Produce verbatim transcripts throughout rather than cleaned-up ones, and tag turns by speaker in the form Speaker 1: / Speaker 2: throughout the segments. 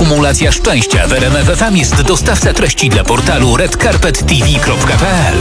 Speaker 1: Kumulacja szczęścia w R M F F M jest dostawca treści dla portalu red carpet t v kropka p l.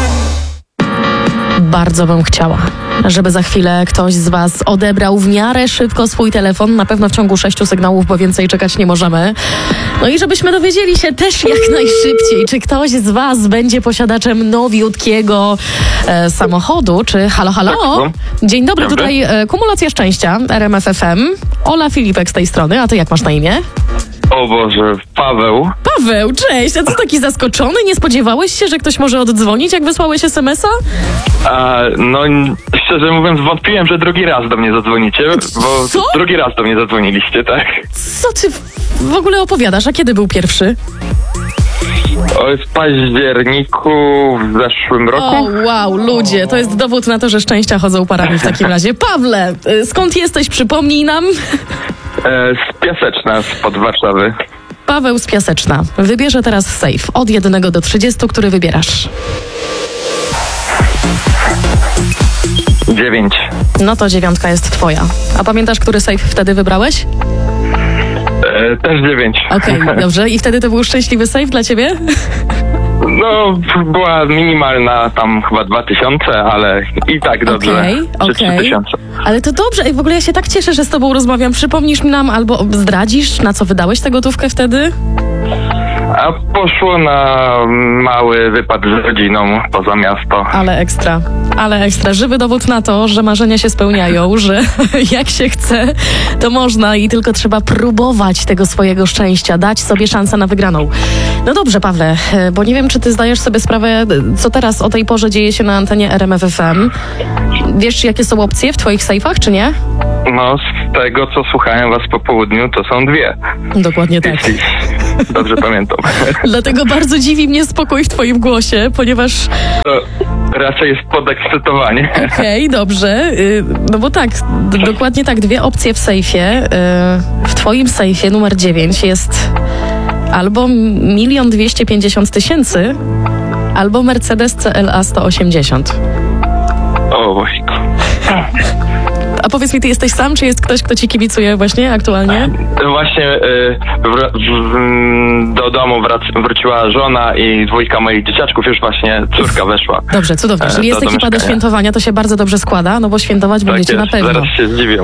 Speaker 2: Bardzo bym chciała, żeby za chwilę ktoś z was odebrał w miarę szybko swój telefon, na pewno w ciągu sześciu sygnałów, bo więcej czekać nie możemy. No i żebyśmy dowiedzieli się też jak najszybciej, czy ktoś z was będzie posiadaczem nowiutkiego e, samochodu, czy halo, halo? Dzień dobry,
Speaker 3: Dobry.
Speaker 2: tutaj e, Kumulacja Szczęścia, R M F F M. Ola Filipek z tej strony, a ty jak masz na imię?
Speaker 3: O Boże, Paweł.
Speaker 2: Paweł, cześć, a co taki zaskoczony? Nie spodziewałeś się, że ktoś może oddzwonić, jak wysłałeś es em es a?
Speaker 3: A, no, szczerze mówiąc, wątpiłem, że drugi raz do mnie zadzwonicie, bo
Speaker 2: Co?
Speaker 3: drugi raz do mnie zadzwoniliście, tak?
Speaker 2: Co ty w ogóle opowiadasz? A kiedy był pierwszy?
Speaker 3: O, w październiku w zeszłym roku.
Speaker 2: O, wow, ludzie, to jest dowód na to, że szczęścia chodzą parami w takim razie. Pawle, y, skąd jesteś? Przypomnij nam.
Speaker 3: E, z Piaseczna, spod Warszawy.
Speaker 2: Paweł z Piaseczna. Wybierze teraz safe. Od jednego do trzydziestu, który wybierasz?
Speaker 3: Dziewięć.
Speaker 2: No to dziewiątka jest twoja. A pamiętasz, który safe wtedy wybrałeś?
Speaker 3: E, też dziewięć.
Speaker 2: Okej, okay, dobrze. I wtedy to był szczęśliwy safe dla ciebie?
Speaker 3: No, była minimalna tam chyba dwa tysiące, ale i tak dobrze.
Speaker 2: Okej,
Speaker 3: Czy trzy
Speaker 2: okej.
Speaker 3: tysiące.
Speaker 2: Ale to dobrze. Ej, w ogóle ja się tak cieszę, że z tobą rozmawiam. Przypomnisz mi nam albo zdradzisz, na co wydałeś tę gotówkę wtedy?
Speaker 3: A poszło na mały wypad z rodziną poza miasto.
Speaker 2: Ale ekstra, ale ekstra. Żywy dowód na to, że marzenia się spełniają, że jak się chce, to można i tylko trzeba próbować tego swojego szczęścia, dać sobie szansę na wygraną. No dobrze, Pawle, bo nie wiem, czy ty zdajesz sobie sprawę, co teraz o tej porze dzieje się na antenie R M F F M. Wiesz, jakie są opcje w twoich sejfach, czy nie?
Speaker 3: No, z tego, co słuchałem was po południu, to są dwie.
Speaker 2: Dokładnie tak.
Speaker 3: Jeśli dobrze pamiętam.
Speaker 2: Dlatego bardzo dziwi mnie spokój w twoim głosie, ponieważ...
Speaker 3: To raczej jest podekscytowanie.
Speaker 2: Okej, okay, dobrze. Y, No bo tak, d- dokładnie tak, dwie opcje w sejfie. Y, W twoim sejfie numer dziewięć jest albo milion dwieście pięćdziesiąt tysięcy, albo Mercedes C L A sto osiemdziesiąt.
Speaker 3: O, wojku.
Speaker 2: A powiedz mi, ty jesteś sam, czy jest ktoś, kto ci kibicuje właśnie aktualnie?
Speaker 3: Właśnie y, wr- w- do domu wrac- wróciła żona i dwójka moich dzieciaczków, już właśnie córka weszła.
Speaker 2: Dobrze, cudownie.
Speaker 3: e,
Speaker 2: Czyli jest
Speaker 3: do- do
Speaker 2: ekipa do
Speaker 3: mieszkania.
Speaker 2: świętowania, to się bardzo dobrze składa, no bo świętować
Speaker 3: Tak
Speaker 2: będziecie
Speaker 3: jest,
Speaker 2: na pewno.
Speaker 3: zaraz się zdziwię.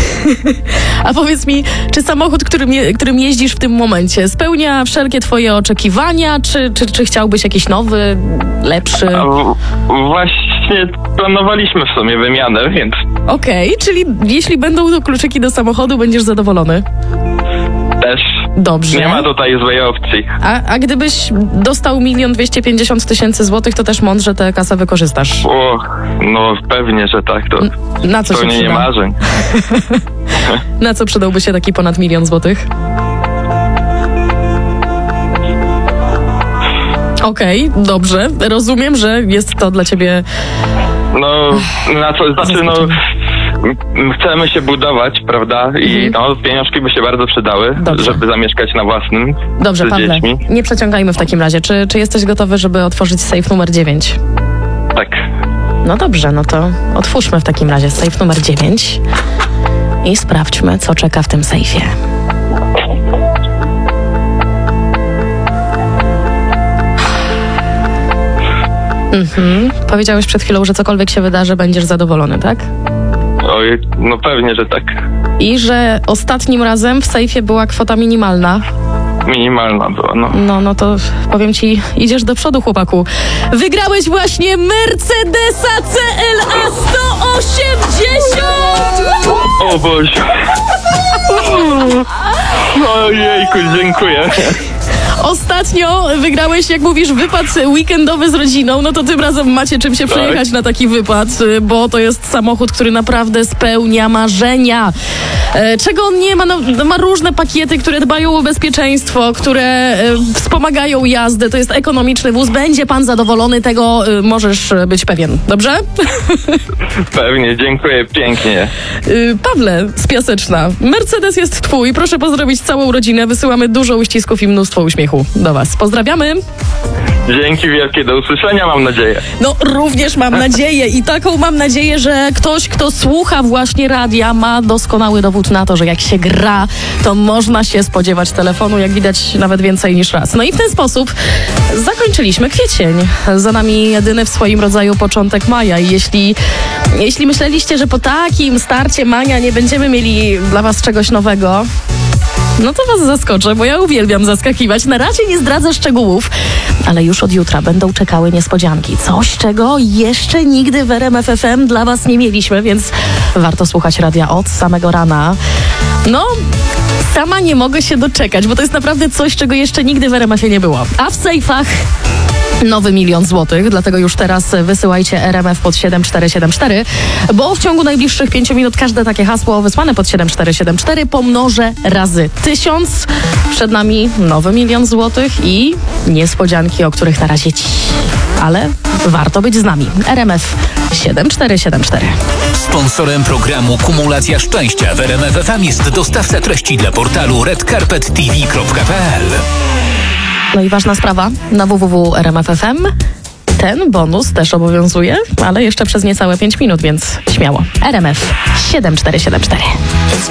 Speaker 2: A powiedz mi, czy samochód, którym, je, którym jeździsz w tym momencie, spełnia wszelkie twoje oczekiwania, czy, czy, czy chciałbyś jakiś nowy, lepszy?
Speaker 3: A w- właśnie planowaliśmy w sumie wymianę, więc
Speaker 2: Okej, czyli jeśli będą to kluczyki do samochodu, będziesz zadowolony.
Speaker 3: też
Speaker 2: Dobrze.
Speaker 3: nie ma tutaj złej opcji.
Speaker 2: A, a gdybyś dostał milion dwieście pięćdziesiąt tysięcy złotych, to też mądrze tę kasę wykorzystasz.
Speaker 3: O, no pewnie, że tak. To
Speaker 2: Na co się
Speaker 3: spełnienie
Speaker 2: przyda?
Speaker 3: marzeń.
Speaker 2: Na co przydałby się taki ponad milion złotych? Okej, dobrze. Rozumiem, że jest to dla ciebie...
Speaker 3: No, na co, znaczy no, m- chcemy się budować, prawda? I
Speaker 2: Mhm.
Speaker 3: no, pieniążki by się bardzo przydały,
Speaker 2: Dobrze.
Speaker 3: żeby zamieszkać na własnym
Speaker 2: Dobrze,
Speaker 3: z
Speaker 2: Pawle,
Speaker 3: dziećmi.
Speaker 2: nie przeciągajmy w takim razie. Czy, czy jesteś gotowy, żeby otworzyć safe numer dziewięć?
Speaker 3: Tak.
Speaker 2: No dobrze, no to otwórzmy w takim razie safe numer dziewięć i sprawdźmy, co czeka w tym sejfie. Mhm. Powiedziałeś przed chwilą, że cokolwiek się wydarzy, będziesz zadowolony, tak?
Speaker 3: Oj, no pewnie, że tak.
Speaker 2: I że ostatnim razem w sejfie była kwota minimalna.
Speaker 3: Minimalna była, no.
Speaker 2: No, no to powiem ci, idziesz do przodu, chłopaku. Wygrałeś właśnie Mercedesa C L A sto osiemdziesiąt!
Speaker 3: O Boże. Ojejku, dziękuję.
Speaker 2: Ostatnio wygrałeś, jak mówisz, wypad weekendowy z rodziną, no to tym razem macie czym się przejechać na taki wypad, bo to jest samochód, który naprawdę spełnia marzenia. E, Czego on nie ma? No, ma różne pakiety, które dbają o bezpieczeństwo, które e, wspomagają jazdę. To jest ekonomiczny wóz. Będzie pan zadowolony, tego e, możesz być pewien. Dobrze?
Speaker 3: Pewnie, dziękuję pięknie.
Speaker 2: E, Pawle z Piaseczna, Mercedes jest twój. Proszę pozdrowić całą rodzinę. Wysyłamy dużo uścisków i mnóstwo uśmiechu do was. Pozdrawiamy!
Speaker 3: Dzięki wielkie, do usłyszenia, mam nadzieję.
Speaker 2: No również mam nadzieję i taką mam nadzieję, że ktoś, kto słucha właśnie radia, ma doskonały dowód na to, że jak się gra, to można się spodziewać telefonu, jak widać nawet więcej niż raz. No i w ten sposób zakończyliśmy kwiecień. Za nami jedyny w swoim rodzaju początek maja i jeśli, jeśli myśleliście, że po takim starcie maja nie będziemy mieli dla was czegoś nowego, no to was zaskoczę, bo ja uwielbiam zaskakiwać. Na razie nie zdradzę szczegółów, ale już od jutra będą czekały niespodzianki. Coś, czego jeszcze nigdy w R M F F M dla was nie mieliśmy, więc warto słuchać radia od samego rana. No, sama nie mogę się doczekać, bo to jest naprawdę coś, czego jeszcze nigdy w R M F ie nie było. A w sejfach nowy milion złotych, dlatego już teraz wysyłajcie R M F pod siedem cztery siedem cztery, bo w ciągu najbliższych pięciu minut każde takie hasło wysłane pod siedem cztery siedem cztery pomnożę razy tysiąc. Przed nami nowy milion złotych i niespodzianki, o których na razie ci. Ale warto być z nami. R M F siedem cztery siedem cztery.
Speaker 1: Sponsorem programu Kumulacja Szczęścia w R M F F M jest dostawca treści dla portalu red carpet t v kropka p l.
Speaker 2: No i ważna sprawa, na w w w kropka r m f f m ten bonus też obowiązuje, ale jeszcze przez niecałe pięć minut, więc śmiało. R M F siedem cztery siedem cztery.